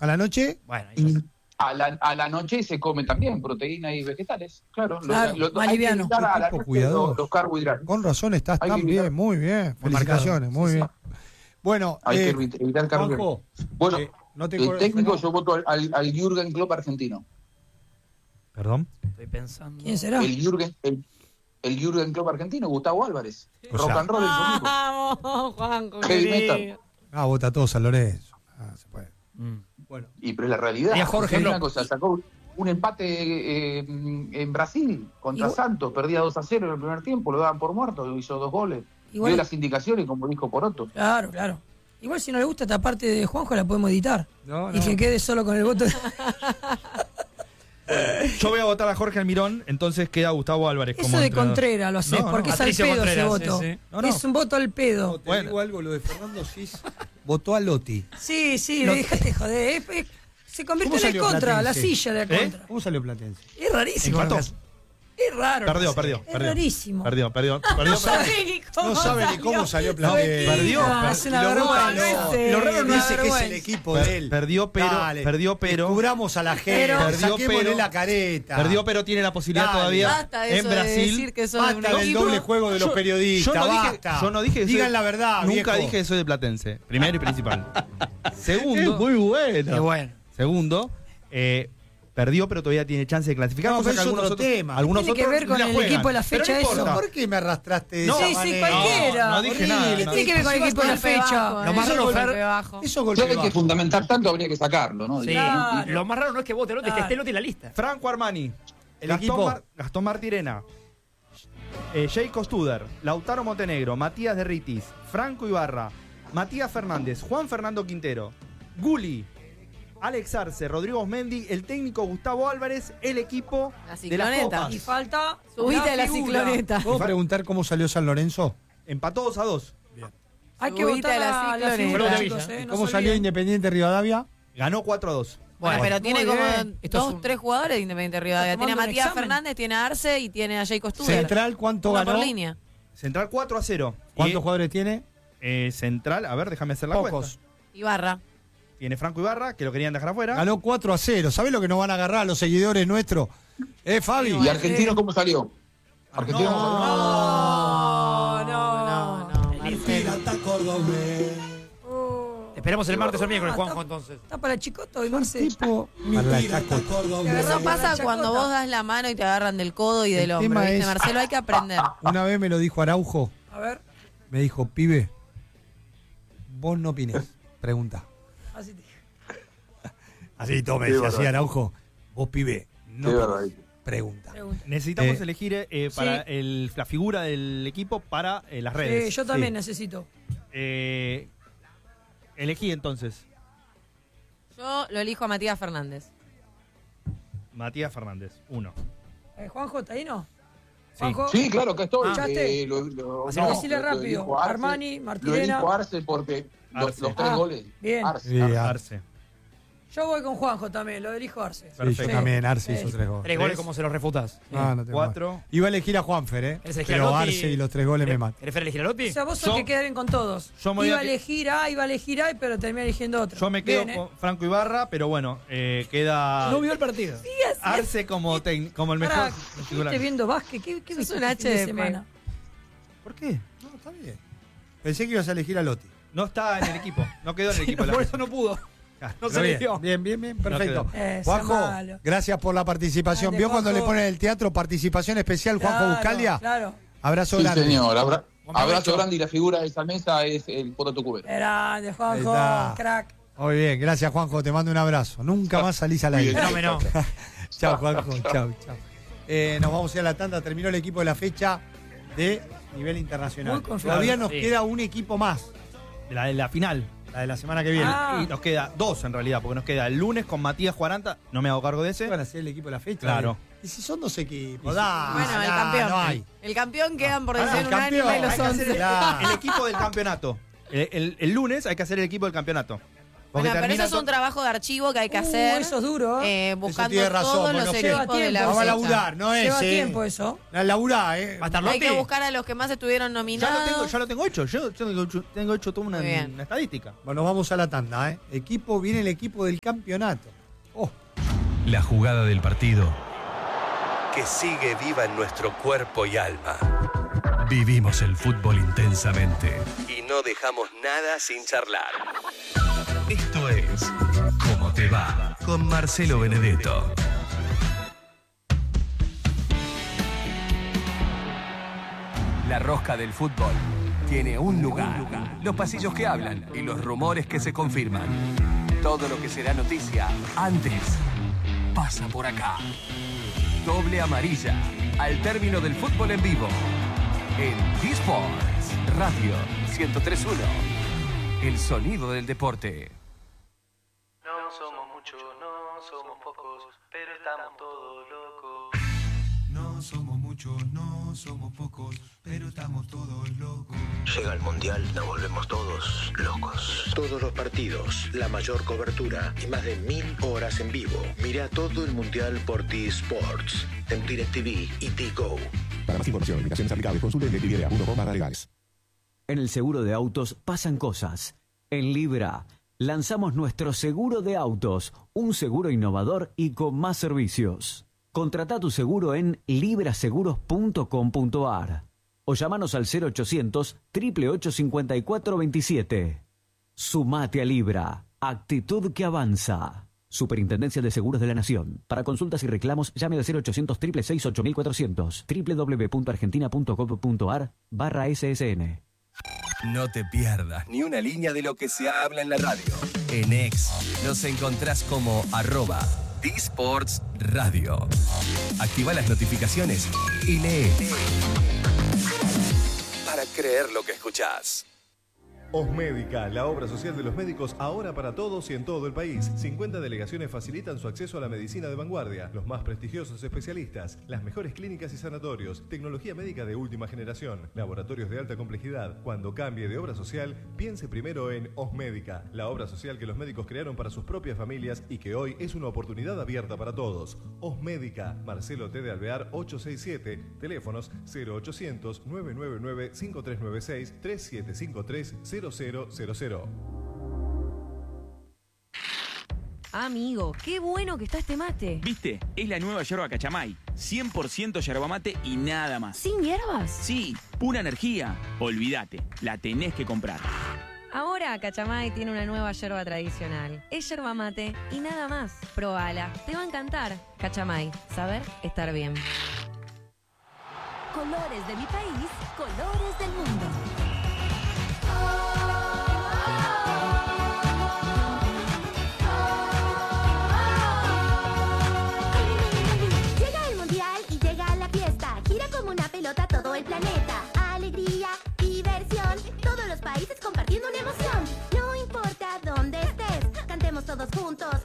¿A la noche? Bueno, Y a la noche se come también proteína y vegetales, claro. Claro, más hay que liviano. evitar a la Tipo noche cuidadoso. los carbohidratos. Con razón estás Hay que tan evitar- bien, muy bien. Felicitaciones, muy bien. Bueno, Hay que evitar carbohidratos. Juanjo, Bueno, no te el técnico yo voto al Jürgen Klopp argentino. ¿Perdón? Estoy pensando. ¿Quién será? El Jürgen Klopp argentino, Gustavo Álvarez. O Rock sea, and roll en su equipo. Vamos, Juanjo, Heavy querido. metal. vota a todos San Lorenzo. Se puede. Bueno. Y pero es la realidad. Mira, Jorge, Es una no. cosa, sacó un empate en Brasil contra Igual- Santos, perdía 2-0 en el primer tiempo, lo daban por muerto, hizo 2 goles. Igual- Dio las indicaciones, como dijo Poroto. Claro, claro. Igual si no le gusta esta parte de Juanjo la podemos editar. No, Y que quede solo con el voto. Yo voy a votar a Jorge Almirón, entonces queda Gustavo Álvarez como Eso de entrenador. Contreras lo haces, No, no. porque es al Patricio pedo ese Contreras, voto. sí, sí. No, no. Es un voto al pedo. Te Bueno. digo algo, lo de Fernando Cis votó a Lotti. Sí, sí, Lo- déjate de joder. Se convierte ¿Cómo en el salió contra, la Platense? silla de la contra. ¿Cómo salió Platense? Es rarísimo. Empató. Es raro. Perdió. Es rarísimo. Perdió. No sabe ni cómo No sabe ni cómo salió Platense. perdió. Es una Y lo vergüenza. vota, no. Lo raro no Dice es que es el vergüenza. equipo de él. Perdió, pero. Cubramos a la gente, Pero- saquémosle la careta. Perdió, pero tiene la posibilidad Dale. todavía Basta eso en de Brasil. decir que sos de un Basta del equipo. doble juego de los Yo- periodistas, basta. yo no dije que soy- Digan la verdad, Nunca viejo. dije que soy de Platense. Primero y principal. Segundo. Qué bueno. Segundo, perdió, pero todavía tiene chance de clasificar. No, cosa pero que es algunos otro otros, tema. algunos Tiene que otros ver con ni la el juegan. equipo de la Pero fecha no eso. importa. ¿Por qué me arrastraste de No, esa Sí, sí, manera? cualquiera. No dije nada. Horrible, No. Tiene que ver con el equipo de la Golpe fecha. bajo, Lo más eso raro, golpe Fer- bajo. Eso Si golpe hay que bajo. fundamentar tanto, habría que sacarlo, ¿no? Sí. Claro. Lo más raro no es que vote Lotti, es que Claro. esté Lotti en la lista. Franco Armani, El Gastón, equipo. Gastón Martirena, Jay Costuder, Lautaro Montenegro, Matías Derritis, Franco Ibarra, Matías Fernández, Juan Fernando Quintero, Guli, Alex Arce, Rodrigo Osmendi, el técnico Gustavo Álvarez, el equipo La de las cicloneta. copas. Y falta. Subite una a la figura. cicloneta. ¿Puedo preguntar cómo salió San Lorenzo? Empató 2-2. Hay que Subite votar a la a la cicloneta. figura, Bueno, chicos, Villa. no ¿Cómo se salió olviden. Independiente Rivadavia? Ganó 4-2. Bueno, pero tiene muy como bien. Esto es 2, un- 3 jugadores de Independiente Rivadavia. Está Tiene a tomando un Matías examen. Fernández, tiene a Arce y tiene a Jay Costuder. Central, ¿cuánto Una ganó? por línea. Central 4-0. ¿Cuántos Y, jugadores tiene? Central, a ver, déjame hacer la Pocos. cuenta. Ibarra. Tiene Franco Ibarra, que lo querían dejar afuera. Ganó 4-0. ¿Sabés lo que nos van a agarrar los seguidores nuestros? Fabi? ¿Y Argentino cómo salió? Argentino cómo salió. No, Marcelo. Esperemos el martes o el miércoles, Juanjo, está- entonces. Está para Chicoto y Marce. Para la chacota. Eso pasa cuando vos das la mano y te agarran del codo y del El hombro. tema ¿Viste, es- Marcelo? Hay que aprender. Una vez me lo dijo Araujo. A ver, Me dijo, pibe, vos no opinés. Pregunta. así te Así, tome, Qué decía así bárbaro. Araujo. Vos, pibe, no Qué opinés. bárbaro. Pregunta. pregunto. Necesitamos Eh, elegir para la figura del equipo para las redes. Yo también Sí. necesito. Elegí entonces Yo lo elijo a Matías Fernández. Matías Fernández, 1. Juanjo, ¿está ahí no? Sí. Juanjo, Sí, claro, que estoy. ¿Escuchaste? Decile lo rápido. elijo Arce. Armani, Lo Martirena. elijo Arce porque los Arce. 3 Ah, goles. bien. Arce. Sí, Arce. Yo voy con Juanjo también, lo elijo Arce. Sí, Perfecto. yo también, Arce hizo Sí. 3 goles. 3 goles, como se los refutas. No, no tengo 4. más. Iba a elegir a Juanfer, ¿Querés elegir pero a Lotti? Arce y los 3 goles me matan. ¿Querés elegir a Lotti? O sea, vos sos Yo- que queda bien con todos. yo me voy Iba a a que- elegir A, pero terminé eligiendo otro. Yo me quedo Bien, con Franco Ibarra, pero bueno, queda No vio el partido. Arce como el mejor Pará, titular. ¿estuviste viendo básquet? ¿Qué Sos viste un este fin de HDP. semana? ¿Por qué? No, está bien. Pensé que ibas a elegir a Lotti. No está en el equipo, no quedó en el equipo. de la Por fecha. eso no pudo. No Pero se bien, eligió. bien, perfecto. Sea Juanjo, malo. gracias por la participación. Grande, ¿Vio cuando le Juanjo. ponen el teatro participación especial Juanjo Claro, Buscalia? Claro. Abrazo Sí, grande. señor. Buen Abrazo provecho. grande y la figura de esa mesa es el Poroto Cubero. Grande, Juanjo, Ahí está. crack. Muy bien, gracias Juanjo, te mando un abrazo. Nunca más salís al aire. Fenómeno. Chao Juanjo, chao. Nos vamos a ir a la tanda, terminó el equipo de la fecha de nivel internacional. Muy confiado. Todavía nos Sí. queda un equipo más, La final. la de la semana que viene. Ah. Y nos queda 2 en realidad, porque nos queda el lunes con Matías Juaranta, no me hago cargo de ese. ¿Qué van a hacer el equipo de la fecha? Claro. ¿Y si son 2 equipos? Bueno, el nah, campeón. No hay. El campeón quedan por Ah, decir el un año campeón. y los Hay que hacer 11. Claro. El equipo del campeonato. El lunes hay que hacer el equipo del campeonato. Porque Bueno, pero termina eso es un trabajo de archivo que hay que Uh, hacer. eso es duro. Buscando tiene razón, todos bueno, los ¿qué? equipos de la Vamos a fecha. laburar, no es. Lleva tiempo eso. La laburá, ¿Va a estar Hay Lotti? que buscar a los que más estuvieron nominados. Ya lo tengo hecho. Yo tengo hecho toda Muy bien. una estadística. Bueno, vamos a la tanda, ¿eh? Viene el equipo del campeonato. Oh, La jugada del partido que sigue viva en nuestro cuerpo y alma. Vivimos el fútbol intensamente y no dejamos nada sin charlar. Esto es ¿Cómo te va? Con Marcelo Benedetto. La rosca del fútbol tiene un lugar. Los pasillos que hablan y los rumores que se confirman. Todo lo que será noticia antes pasa por acá. Doble amarilla al término del fútbol en vivo. En eSports Radio 103.1. El sonido del deporte. No somos muchos, no somos pocos, pero estamos todos locos. No somos muchos, no somos pocos, pero estamos todos locos. Llega el Mundial, nos volvemos todos locos. Todos los partidos, la mayor cobertura y más de 1000 horas en vivo. Mira todo el Mundial por eSports, en DirecTV y Tigo. Para más información, limitaciones aplicables, consulte en DirecTV.com/legales. En el seguro de autos pasan cosas. En Libra lanzamos nuestro seguro de autos, un seguro innovador y con más servicios. Contrata tu seguro en libraseguros.com.ar o llámanos al 0800 888 5427. Sumate a Libra, actitud que avanza. Superintendencia de Seguros de la Nación. Para consultas y reclamos, llame al 0800 666 8400 www.argentina.gov.ar/SSN. No te pierdas ni una línea de lo que se habla en la radio. En X nos encontrás como @eSports Radio. Activa las notificaciones y lee. Para creer lo que escuchás. Osmédica, la obra social de los médicos ahora para todos y en todo el país. 50 delegaciones facilitan su acceso a la medicina de vanguardia, los más prestigiosos especialistas, las mejores clínicas y sanatorios, tecnología médica de última generación, laboratorios de alta complejidad. Cuando cambie de obra social, piense primero en Osmédica, la obra social que los médicos crearon para sus propias familias y que hoy es una oportunidad abierta para todos. Osmédica, Marcelo T. de Alvear 867, teléfonos 0800 999 5396 3753 0000. Amigo, qué bueno que está este mate. ¿Viste? Es la nueva yerba Cachamay. 100% yerba mate y nada más. ¿Sin hierbas? Sí, pura energía. Olvídate, la tenés que comprar. Ahora Cachamay tiene una nueva yerba tradicional. Es yerba mate y nada más. Probala, te va a encantar. Cachamay, saber estar bien. Colores de mi país, colores del mundo. Llega el mundial y llega la fiesta. Gira como una pelota todo el planeta. Alegría, diversión, todos los países compartiendo una emoción. No importa dónde estés, cantemos todos juntos.